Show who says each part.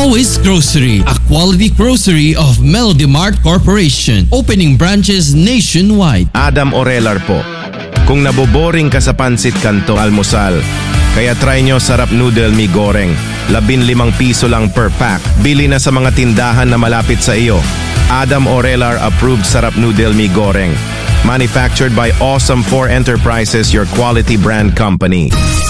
Speaker 1: Always Grocery, a quality grocery of Melody Mart Corporation, opening branches nationwide.
Speaker 2: Adam Orelar po. Kung naboboring ka sa pansit kanto almusal, kaya try nyo sarap noodle mi goreng. 15 piso lang per pack. Bili na sa mga tindahan na malapit sa iyo. Adam Orelar approved sarap noodle mi goreng. Manufactured by Awesome 4 Enterprises, your quality brand company.